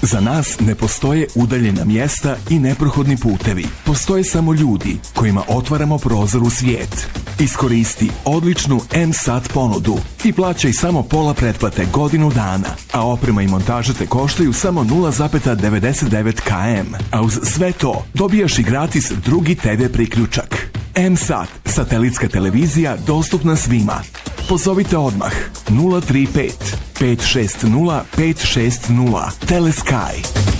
Za nas ne postoje udaljena mjesta i neprohodni putevi. Postoje samo ljudi kojima otvaramo prozor u svijet. Iskoristi odličnu M-Sat ponudu i plaćaj samo pola pretplate godinu dana, a oprema i montaža te koštaju samo 0,99 km. A uz sve to dobijaš i gratis drugi TV priključak. M-Sat, satelitska televizija dostupna svima. Pozovite odmah 035 560 560 Telesky.